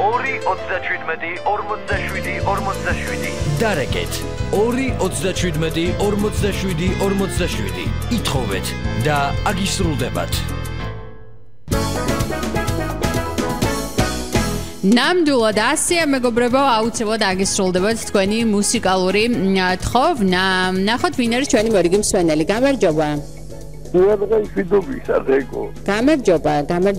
დარეკეთ 2-37-47-47 ითხოვეთ და აგისრულდებათ. ნამდვილად ასია მეგობრებო, აუცილებლად აგისრულდებათ თქვენი მუსიკალური თხოვნა. ნახოთ ვინ არის ჩვენი მორიგი მსმენელი. გამარჯობა. გამარჯობა.